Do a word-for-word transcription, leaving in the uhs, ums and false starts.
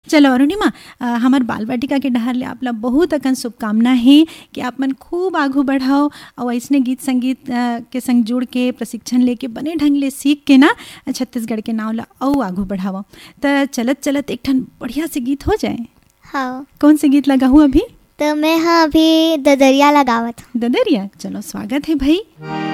चलो अरुणिमा, हमार बाल बाटिका के डहर ले आपला बहुत अकन शुभकामना है कि आप मन खूब आगू बढ़ाओ और ऐसने गीत संगीत के संग जुड़ के प्रशिक्षण लेके बने ढंग ले सीख के ना छत्तीसगढ़ के नाव ला और आगू बढ़ाओ। तो चलत चलत एक ठन बढ़िया से गीत हो जाए। हाँ, कौन से गीत लगा हूँ अभी? तो मैं हाँ अभी ददरिया लगावत। ददरिया, चलो स्वागत है भाई।